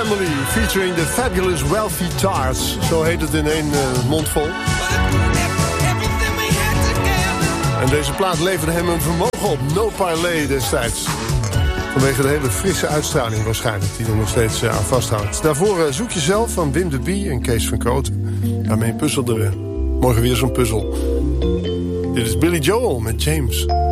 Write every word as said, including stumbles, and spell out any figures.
Family featuring the Fabulous Wealthy Tarts. Zo heet het in één uh, mondvol. En deze plaat leverde hem een vermogen op, No Parley destijds. Vanwege de hele frisse uitstraling waarschijnlijk, die er nog steeds uh, aan vasthoudt. Daarvoor uh, Zoek Jezelf van Wim de Bie en Kees van Kooten. Daarmee puzzelde we. Morgen weer zo'n puzzel. Dit is Billy Joel met James.